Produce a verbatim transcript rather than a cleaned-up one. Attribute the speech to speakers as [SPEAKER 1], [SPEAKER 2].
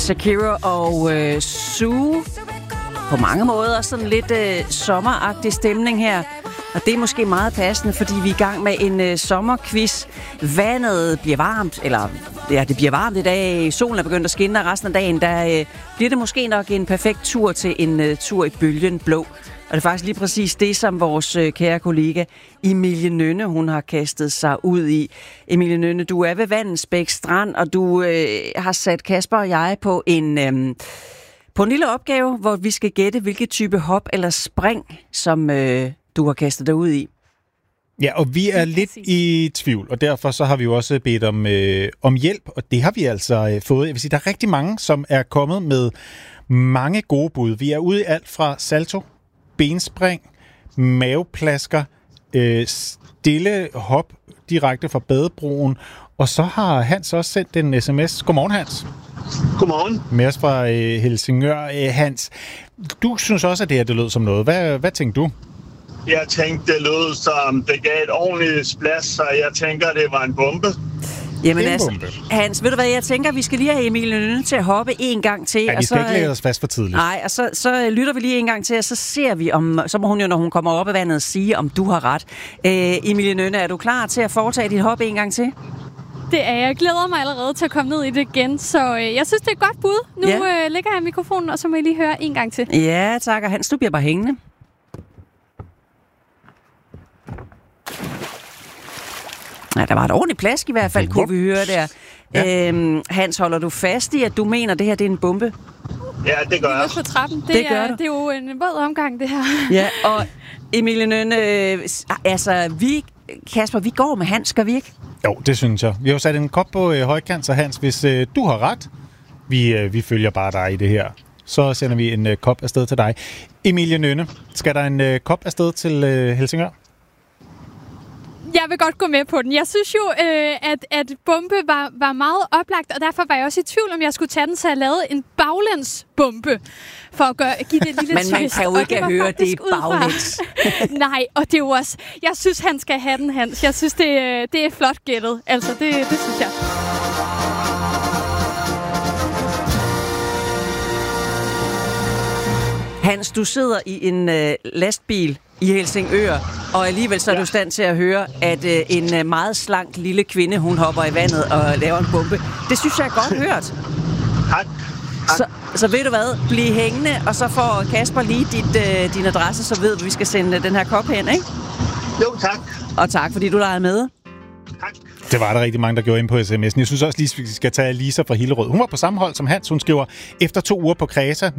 [SPEAKER 1] Shakira og øh, Sue. På mange måder sådan lidt øh, sommeragtig stemning her. Og det er måske meget passende, fordi vi er i gang med en øh, sommerquiz. Vandet bliver varmt, eller ja, det bliver varmt i dag. Solen er begyndt at skinne, og resten af dagen, der øh, bliver det måske nok en perfekt tur til en øh, tur i bølgen blå. Og det er faktisk lige præcis det, som vores øh, kære kollega Emilie Nynne, hun har kastet sig ud i. Emilie Nynne, du er ved Vandensbæk Strand, og du øh, har sat Kasper og jeg på en... Øh, På en lille opgave, hvor vi skal gætte, hvilket type hop eller spring, som øh, du har kastet dig ud i.
[SPEAKER 2] Ja, og vi er lidt i tvivl, og derfor så har vi jo også bedt om, øh, om hjælp, og det har vi altså øh, fået. Jeg vil sige, der er rigtig mange, som er kommet med mange gode bud. Vi er ude i alt fra salto, benspring, maveplasker, øh, stille hop direkte fra badebroen, og så har Hans også sendt en sms. Godmorgen, Hans.
[SPEAKER 3] Godmorgen.
[SPEAKER 2] Med os fra øh, Helsingør. Øh, Hans, du synes også, at det her det lød som noget. Hvad, hvad tænkte du?
[SPEAKER 3] Jeg tænkte, det lød som, det gav et ordentligt splads, så jeg tænker, det var en bombe.
[SPEAKER 1] Jamen altså, Hans, ved du hvad, jeg tænker, vi skal lige have Emilie Nynne til at hoppe en gang til.
[SPEAKER 2] Ja, vi skal ikke lægge os fast for tidligt.
[SPEAKER 1] Nej, og så, så lytter vi lige en gang til, og så ser vi, om, så må hun jo, når hun kommer op af vandet, sige, om du har ret. Øh, Emilie Nynne, er du klar til at foretage dit hop en gang til?
[SPEAKER 4] Det er jeg. Glæder mig allerede til at komme ned i det igen, så øh, jeg synes, det er et godt bud. Nu ja. øh, lægger jeg mikrofonen, og så må jeg lige høre en gang til.
[SPEAKER 1] Ja, tak. Og Hans, du bliver bare hængende. Ja, der var et ordentligt plask i hvert fald, kunne vi høre der. Ja. Øhm, Hans, holder du fast i, at du mener, at det her det er en bombe?
[SPEAKER 3] Ja, det gør jeg.
[SPEAKER 4] På trappen. Det,
[SPEAKER 1] det, gør
[SPEAKER 4] er,
[SPEAKER 1] du.
[SPEAKER 4] det er jo en våd omgang, det her.
[SPEAKER 1] Ja, og Emilie Nynne, øh, altså, vi, Kasper, vi går med Hans, gør vi ikke?
[SPEAKER 2] Jo, det synes jeg. Vi har jo sat en kop på øh, højkant, så Hans, hvis øh, du har ret, vi, øh, vi følger bare dig i det her. Så sender vi en øh, kop afsted til dig. Emilie Nynne, skal der en øh, kop afsted til øh, Helsingør?
[SPEAKER 4] Jeg vil godt gå med på den. Jeg synes jo, øh, at, at bombe var, var meget oplagt, og derfor var jeg også i tvivl, om jeg skulle tage den, så jeg lavede en baglænsbombe for at gøre, give det et lille twist.
[SPEAKER 1] Men man kan jo ikke høre, det er baglæns.
[SPEAKER 4] Nej, og det er jo også... Jeg synes, han skal have den, Hans. Jeg synes, det, det er flot gættet. Altså, det, det synes jeg.
[SPEAKER 1] Hans, du sidder i en øh, lastbil i Helsingør, og alligevel så er ja. du i stand til at høre, at øh, en øh, meget slank lille kvinde, hun hopper i vandet og laver en bombe. Det synes jeg er godt hørt.
[SPEAKER 3] Tak.
[SPEAKER 1] Så, så ved du hvad, bliv hængende, og så får Kasper lige dit, øh, din adresse, så ved vi, vi skal sende den her kop hen, ikke?
[SPEAKER 3] Jo, tak.
[SPEAKER 1] Og tak, fordi du legede med.
[SPEAKER 3] Tak.
[SPEAKER 2] Det var der rigtig mange, der gjorde ind på sms'en. Jeg synes også lige, vi skal tage Lisa fra Hillerød. Hun var på samme hold som Hans. Hun skriver, efter to uger på Kreta,